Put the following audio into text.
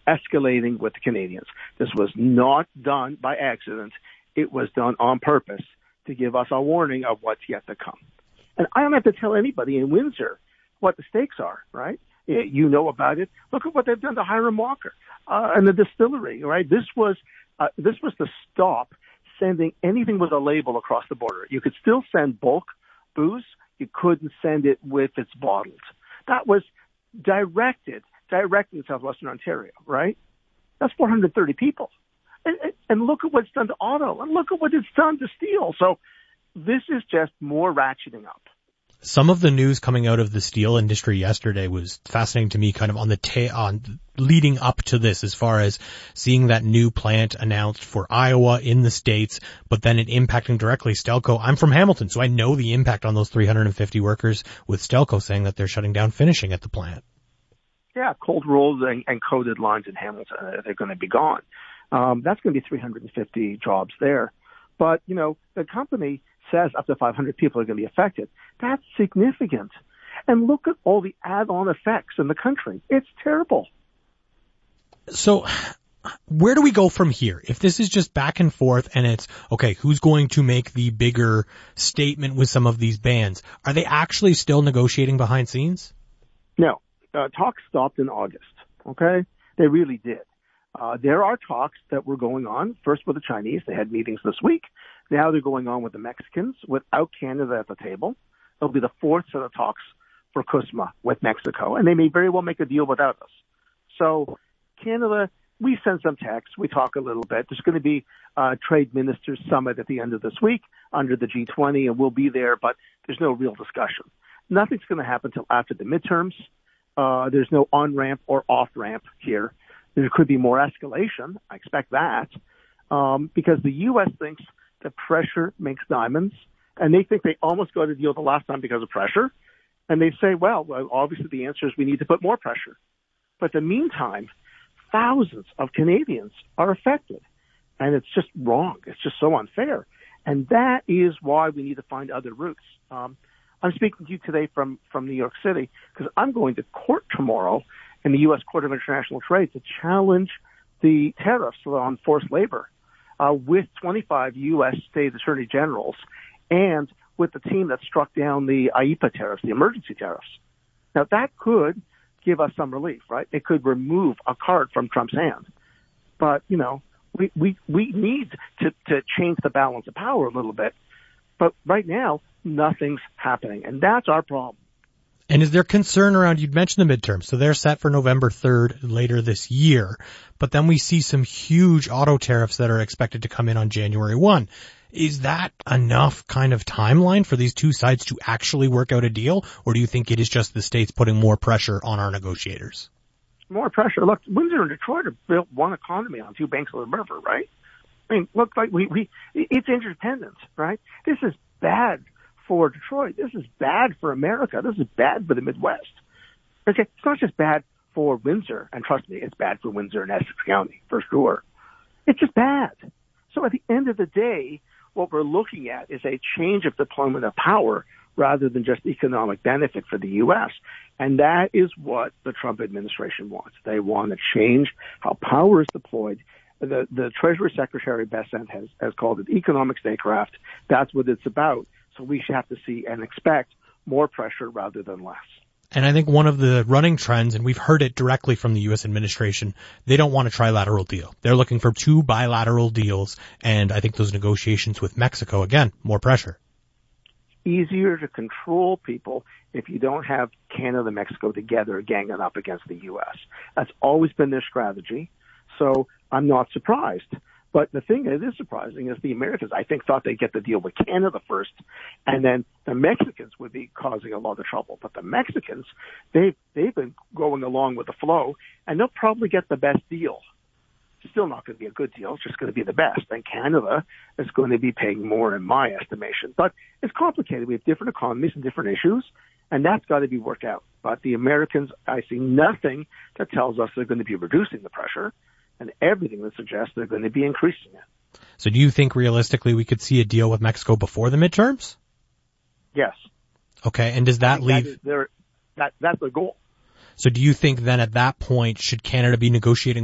escalating with the Canadians. This was not done by accident. It was done on purpose to give us a warning of what's yet to come. And I don't have to tell anybody in Windsor what the stakes are, right? You know about it. Look at what they've done to Hiram Walker and the distillery, right? This was to stop sending anything with a label across the border. You could still send bulk booze. You couldn't send it with its bottled. That was directed in southwestern Ontario, right? That's 430 people. And look at what's done to auto, and look at what it's done to steel. So this is just more ratcheting up. Some of the news coming out of the steel industry yesterday was fascinating to me, kind of on leading up to this, as far as seeing that new plant announced for Iowa in the States, but then it impacting directly Stelco. I'm from Hamilton, so I know the impact on those 350 workers with Stelco saying that they're shutting down finishing at the plant. Yeah, cold rolled and coated lines in Hamilton, they're going to be gone. That's going to be 350 jobs there. But, the company says up to 500 people are going to be affected. That's significant. And look at all the add-on effects in the country. It's terrible. So where do we go from here? If this is just back and forth and it's, okay, who's going to make the bigger statement with some of these bans? Are they actually still negotiating behind scenes? No. Talks stopped in August, okay? They really did. There are talks that were going on, first with the Chinese. They had meetings this week. Now they're going on with the Mexicans without Canada at the table. It'll be the fourth set of talks for CUSMA with Mexico, and they may very well make a deal without us. So Canada, we send some texts. We talk a little bit. There's going to be a trade ministers summit at the end of this week under the G20, and we'll be there, but there's no real discussion. Nothing's going to happen until after the midterms. There's no on-ramp or off-ramp here. There could be more escalation. I expect that, because the U.S. thinks that pressure makes diamonds, and they think they almost got a deal the last time because of pressure. And they say, well, obviously the answer is we need to put more pressure. But in the meantime, thousands of Canadians are affected, and it's just wrong. It's just so unfair. And that is why we need to find other routes. I'm speaking to you today from New York City because I'm going to court tomorrow in the U.S. Court of International Trade to challenge the tariffs on forced labor with 25 U.S. state attorney generals and with the team that struck down the IEEPA tariffs, the emergency tariffs. Now, that could give us some relief, right? It could remove a card from Trump's hand. But, we need to change the balance of power a little bit. But right now, nothing's happening, and that's our problem. And is there concern around, you'd mentioned the midterms, so they're set for November 3rd later this year, but then we see some huge auto tariffs that are expected to come in on January 1. Is that enough kind of timeline for these two sides to actually work out a deal, or do you think it is just the states putting more pressure on our negotiators? More pressure. Look, Windsor and Detroit have built one economy on two banks of the river, right? I mean, look, like it's interdependent, right? This is bad for Detroit. This is bad for America. This is bad for the Midwest. Okay, it's not just bad for Windsor, and trust me, it's bad for Windsor and Essex County, for sure. It's just bad. So at the end of the day, what we're looking at is a change of deployment of power rather than just economic benefit for the U.S. And that is what the Trump administration wants. They want to change how power is deployed. The Treasury Secretary Bessent has called it economic statecraft. That's what it's about. So we should have to see and expect more pressure rather than less. And I think one of the running trends, and we've heard it directly from the U.S. administration, they don't want a trilateral deal. They're looking for two bilateral deals, and I think those negotiations with Mexico, again, more pressure. Easier to control people if you don't have Canada and Mexico together ganging up against the U.S. That's always been their strategy, so I'm not surprised. But the thing that is surprising is the Americans, I think, thought they'd get the deal with Canada first, and then the Mexicans would be causing a lot of trouble. But the Mexicans, they've been going along with the flow, and they'll probably get the best deal. It's still not going to be a good deal. It's just going to be the best. And Canada is going to be paying more in my estimation. But it's complicated. We have different economies and different issues, and that's got to be worked out. But the Americans, I see nothing that tells us they're going to be reducing the pressure, and everything that suggests they're going to be increasing it. So do you think realistically we could see a deal with Mexico before the midterms? Yes. Okay, and does that leave... That's the goal. So do you think then at that point should Canada be negotiating